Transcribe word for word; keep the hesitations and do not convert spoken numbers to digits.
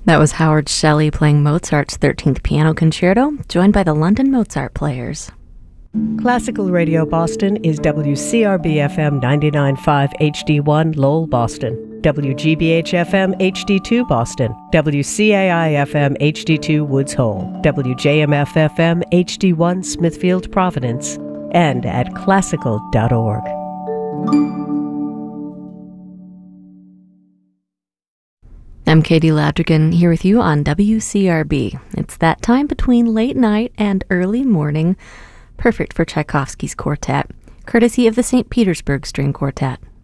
That was Howard Shelley playing Mozart's thirteenth Piano Concerto, joined by the London Mozart Players. Classical Radio Boston is W C R B F M ninety-nine point five H D one Lowell, Boston, W G B H F M H D two Boston, W C A I F M H D two Woods Hole, W J M F F M H D one Smithfield, Providence, and at classical dot org. I'm Katie Ladrigan here with you on W C R B. It's that time between late night and early morning, perfect for Tchaikovsky's quartet, courtesy of the Saint Petersburg String Quartet.